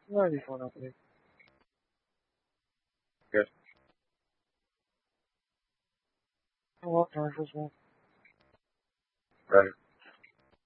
I'm ready for an update. Good. I want commercials, man. Ready.